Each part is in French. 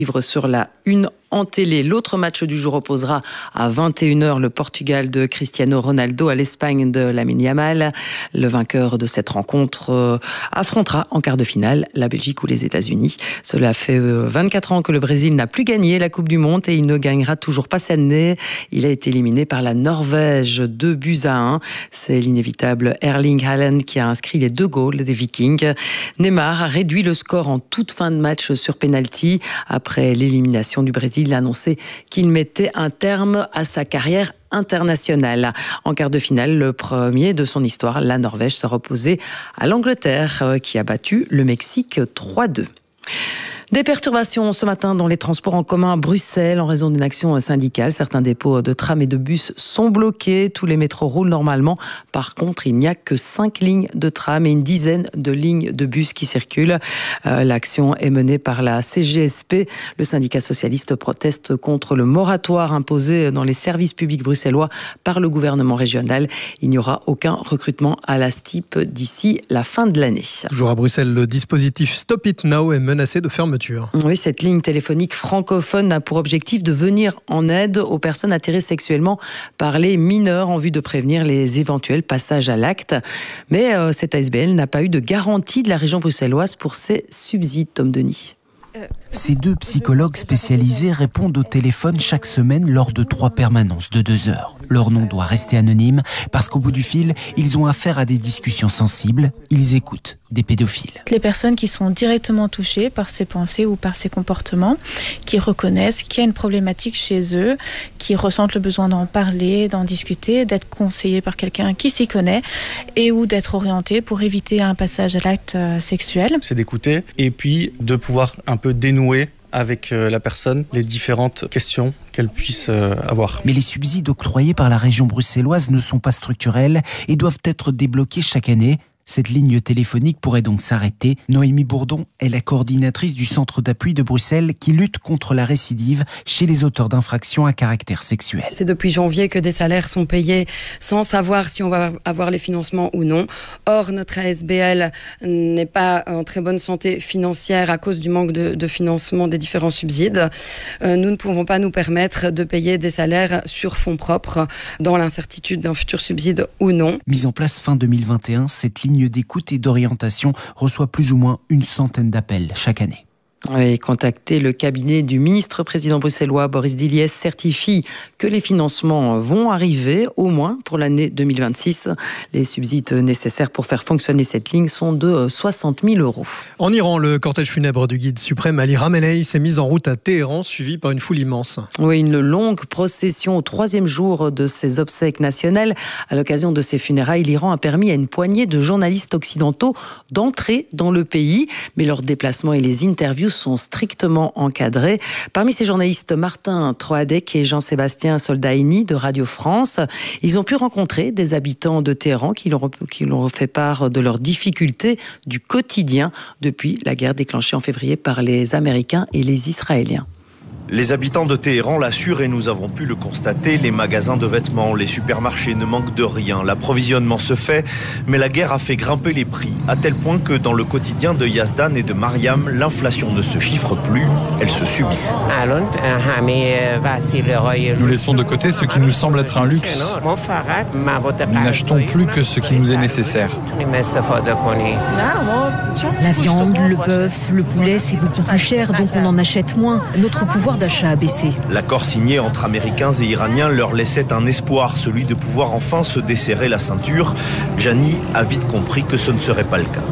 Sur la une en télé. L'autre match du jour opposera à 21h le Portugal de Cristiano Ronaldo à l'Espagne de Lamine Yamal. Le vainqueur de cette rencontre affrontera en quart de finale la Belgique ou les États-Unis. Cela fait 24 ans que le Brésil n'a plus gagné la Coupe du Monde et il ne gagnera toujours pas cette année. Il a été éliminé par la Norvège 2-1. C'est l'inévitable Erling Haaland qui a inscrit les 2 goals des Vikings. Neymar a réduit le score en toute fin de match sur penalty. Après l'élimination du Brésil, il a annoncé qu'il mettait un terme à sa carrière internationale. En quart de finale, le premier de son histoire, la Norvège s'est opposée à l'Angleterre qui a battu le Mexique 3-2. Des perturbations ce matin dans les transports en commun à Bruxelles en raison d'une action syndicale. Certains dépôts de trams et de bus sont bloqués. Tous les métros roulent normalement. Par contre, il n'y a que 5 lignes de tram et une dizaine de lignes de bus qui circulent. L'action est menée par la CGSP. Le syndicat socialiste proteste contre le moratoire imposé dans les services publics bruxellois par le gouvernement régional. Il n'y aura aucun recrutement à la STIP d'ici la fin de l'année. Toujours à Bruxelles, le dispositif Stop It Now est menacé de fermeture. Oui, cette ligne téléphonique francophone a pour objectif de venir en aide aux personnes attirées sexuellement par les mineurs en vue de prévenir les éventuels passages à l'acte. Mais cette ASBL n'a pas eu de garantie de la région bruxelloise pour ses subsides, Tom Denis. Ces 2 psychologues spécialisés répondent au téléphone chaque semaine lors de 3 permanences de 2 heures. Leur nom doit rester anonyme parce qu'au bout du fil, ils ont affaire à des discussions sensibles. Ils écoutent des pédophiles. Les personnes qui sont directement touchées par ces pensées ou par ces comportements, qui reconnaissent qu'il y a une problématique chez eux, qui ressentent le besoin d'en parler, d'en discuter, d'être conseillés par quelqu'un qui s'y connaît et ou d'être orientés pour éviter un passage à l'acte sexuel. C'est d'écouter et puis de pouvoir un peu dénouer avec la personne les différentes questions qu'elle puisse avoir. Mais les subsides octroyés par la région bruxelloise ne sont pas structurels et doivent être débloqués chaque année. Cette ligne téléphonique pourrait donc s'arrêter. Noémie Bourdon est la coordinatrice du centre d'appui de Bruxelles qui lutte contre la récidive chez les auteurs d'infractions à caractère sexuel. C'est depuis janvier que des salaires sont payés sans savoir si on va avoir les financements ou non. Or, notre ASBL n'est pas en très bonne santé financière à cause du manque de financement des différents subsides. Nous ne pouvons pas nous permettre de payer des salaires sur fonds propres dans l'incertitude d'un futur subside ou non. Mise en place fin 2021, cette ligne d'écoute et d'orientation reçoit plus ou moins une centaine d'appels chaque année. Et contacter le cabinet du ministre-président bruxellois Boris Diliès certifie que les financements vont arriver au moins pour l'année 2026. Les subsides nécessaires pour faire fonctionner cette ligne sont de 60 000 €. En Iran, le cortège funèbre du guide suprême Ali Khamenei s'est mis en route à Téhéran, suivi par une foule immense. Oui, une longue procession au 3e jour de ses obsèques nationales. À l'occasion de ses funérailles, l'Iran a permis à une poignée de journalistes occidentaux d'entrer dans le pays, mais leurs déplacements et les interviews sont strictement encadrés. Parmi ces journalistes, Martin Troadec et Jean-Sébastien Soldaini de Radio France. Ils ont pu rencontrer des habitants de Téhéran qui leur ont fait part de leurs difficultés du quotidien depuis la guerre déclenchée en février par les Américains et les Israéliens. Les habitants de Téhéran l'assurent et nous avons pu le constater, les magasins de vêtements, les supermarchés ne manquent de rien. L'approvisionnement se fait, mais la guerre a fait grimper les prix, à tel point que dans le quotidien de Yazdan et de Mariam, l'inflation ne se chiffre plus, elle se subit. Nous laissons de côté ce qui nous semble être un luxe. Nous n'achetons plus que ce qui nous est nécessaire. La viande, le bœuf, le poulet, c'est beaucoup plus cher, donc on en achète moins. Notre pouvoir d'achat a baissé. L'accord signé entre Américains et Iraniens leur laissait un espoir, celui de pouvoir enfin se desserrer la ceinture. Jani a vite compris que ce ne serait pas le cas.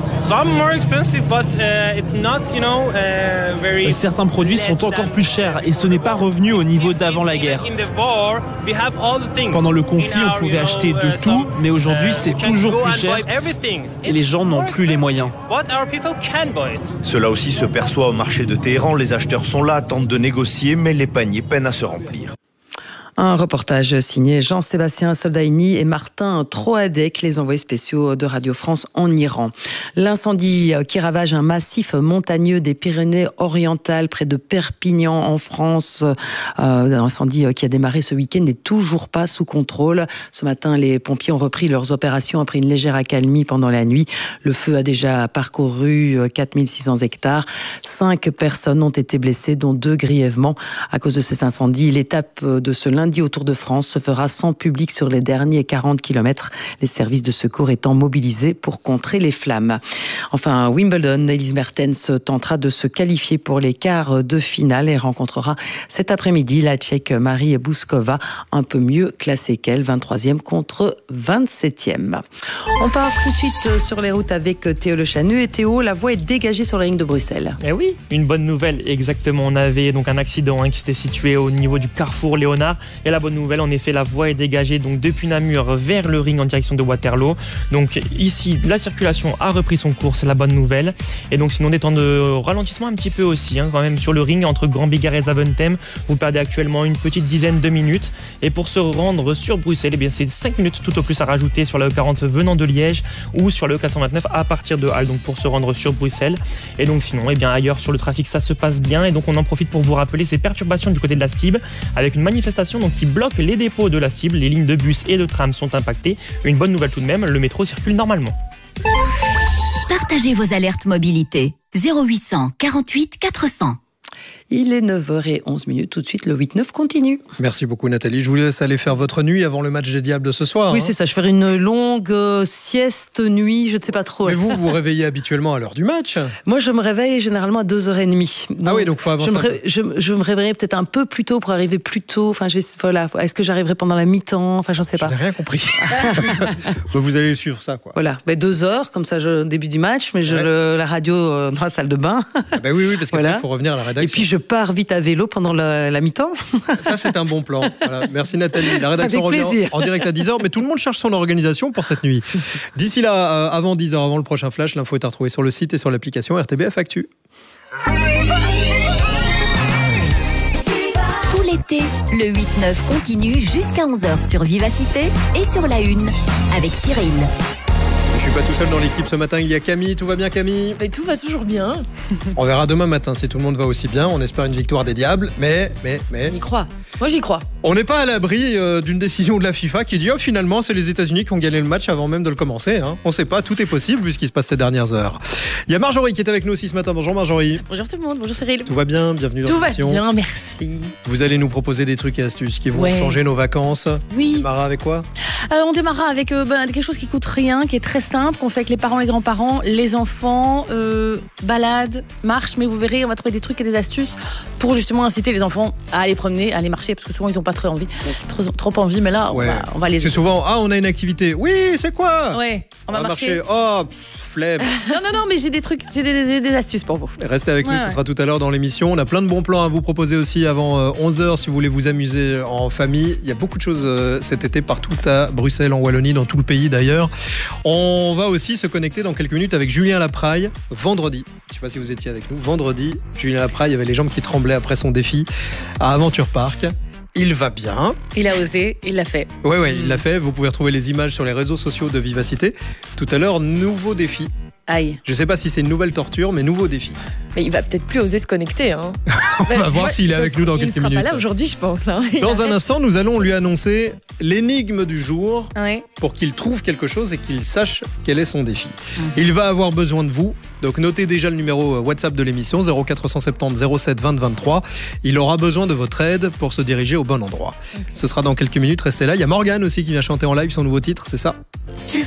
Certains produits sont encore plus chers et ce n'est pas revenu au niveau d'avant la guerre. Pendant le conflit, on pouvait acheter de tout, mais aujourd'hui c'est toujours plus cher et les gens n'ont plus les moyens. Cela aussi se perçoit au marché de Téhéran. Les acheteurs sont là, tentent de négocier, mais les paniers peinent à se remplir. Un reportage signé Jean-Sébastien Soldaini et Martin Troadec, les envoyés spéciaux de Radio France en Iran. L'incendie qui ravage un massif montagneux des Pyrénées-Orientales près de Perpignan en France. Un incendie qui a démarré ce week-end n'est toujours pas sous contrôle. Ce matin, les pompiers ont repris leurs opérations après une légère accalmie pendant la nuit. Le feu a déjà parcouru 4600 hectares. 5 personnes ont été blessées, dont 2 grièvement. À cause de cet incendie, l'étape de ce lundi au Tour de France se fera sans public sur les derniers 40 km. Les services de secours étant mobilisés pour contrer les flammes. Enfin, à Wimbledon, Elise Mertens tentera de se qualifier pour les quarts de finale et rencontrera cet après-midi la Tchèque Marie Bouskova, un peu mieux classée qu'elle, 23e contre 27e. On part tout de suite sur les routes avec Théo Le Chanu. Et Théo, la voie est dégagée sur le ring de Bruxelles. Eh oui, une bonne nouvelle, exactement. On avait donc un accident qui s'était situé au niveau du carrefour Léonard. Et la bonne nouvelle, en effet, la voie est dégagée donc depuis Namur vers le ring en direction de Waterloo. Donc ici, la circulation a repris son cours, c'est la bonne nouvelle. Et donc sinon, des temps de ralentissement un petit peu aussi, quand même sur le ring entre Grand-Bigard et Zaventem. Vous perdez actuellement une petite dizaine de minutes. Et pour se rendre sur Bruxelles, eh bien c'est 5 minutes tout au plus à rajouter sur la E40 venant de Liège ou sur la E429 à partir de Halle, donc pour se rendre sur Bruxelles. Et donc sinon, eh bien ailleurs sur le trafic, ça se passe bien. Et donc on en profite pour vous rappeler ces perturbations du côté de la STIB avec une manifestation donc, qui bloque les dépôts de la STIB. Les lignes de bus et de tram sont impactées. Une bonne nouvelle tout de même, le métro circule normalement. Partagez vos alertes mobilité. 0800 48 400. Il est 9h11. Tout de suite, le 8-9 continue. Merci beaucoup Nathalie. Je vous laisse aller faire votre nuit avant le match des Diables de ce soir. Oui, c'est ça. Je ferai une longue sieste nuit, je ne sais pas trop. Mais vous vous réveillez habituellement à l'heure du match? Moi, je me réveille généralement à 2h30. Donc, ah oui, donc il faut avancer. Je me réveillerai peut-être un peu plus tôt pour arriver plus tôt. Enfin, voilà. Est-ce que j'arriverai pendant la mi-temps? Enfin, j'en sais pas. Je n'ai rien compris. Vous allez suivre ça, quoi. Voilà. 2 heures, comme ça, début du match, mais la radio dans la salle de bain. Oui, parce qu'il faut revenir à la rédaction. Et puis, je pars vite à vélo pendant la mi-temps. Ça, c'est un bon plan. Voilà. Merci Nathalie. La rédaction revient en direct à 10h, mais tout le monde cherche son organisation pour cette nuit. D'ici là, avant 10h, avant le prochain flash, l'info est à retrouver sur le site et sur l'application RTBF Actu. Tout l'été, le 8-9 continue jusqu'à 11h sur Vivacité et sur la Une avec Cyril. Je suis pas tout seul dans l'équipe ce matin, il y a Camille. Tout va bien Camille? Tout va toujours bien. On verra demain matin si tout le monde va aussi bien. On espère une victoire des Diables, mais... On y croit. Moi j'y crois. On n'est pas à l'abri d'une décision de la FIFA qui dit finalement c'est les États-Unis qui ont gagné le match avant même de le commencer. On sait pas, tout est possible vu ce qui se passe ces dernières heures. Il y a Marjorie qui est avec nous aussi ce matin. Bonjour Marjorie. Bonjour tout le monde, bonjour Cyril. Tout va bien, bienvenue dans l'émission. Tout va bien, merci. Vous allez nous proposer des trucs et astuces qui vont changer nos vacances. Oui. On démarrera avec quoi? On démarrera avec quelque chose qui coûte rien, qui est très simple, qu'on fait avec les parents, les grands-parents, les enfants, balade, marche, mais vous verrez, on va trouver des trucs et des astuces pour justement inciter les enfants à aller promener, à aller marcher, parce que souvent ils n'ont pas trop envie, trop envie, mais là on va les... C'est souvent, on a une activité, oui, c'est quoi? Ouais, on va marcher. Flemme. Non, mais j'ai des trucs, j'ai des astuces pour vous. Restez avec nous, ce sera tout à l'heure dans l'émission. On a plein de bons plans à vous proposer aussi avant 11h si vous voulez vous amuser en famille. Il y a beaucoup de choses cet été partout à Bruxelles, en Wallonie, dans tout le pays d'ailleurs. On va aussi se connecter dans quelques minutes avec Julien Lapraille vendredi. Je ne sais pas si vous étiez avec nous. Vendredi, Julien Lapraille avait les jambes qui tremblaient après son défi à Aventure Park. Il va bien. Il a osé, il l'a fait. Oui, il l'a fait. Vous pouvez retrouver les images sur les réseaux sociaux de Vivacité. Tout à l'heure, nouveau défi. Aïe. Je ne sais pas si c'est une nouvelle torture, mais nouveau défi. Mais il va peut-être plus oser se connecter. On va voir s'il est avec nous dans quelques minutes. Il ne sera pas là aujourd'hui, je pense. Dans un instant, nous allons lui annoncer l'énigme du jour pour qu'il trouve quelque chose et qu'il sache quel est son défi. Il va avoir besoin de vous. Donc notez déjà le numéro WhatsApp de l'émission 0470 07 20 23. Il aura besoin de votre aide pour se diriger au bon endroit. Ce sera dans quelques minutes, restez là. Il y a Morgane aussi qui vient chanter en live son nouveau titre, c'est ça? Tu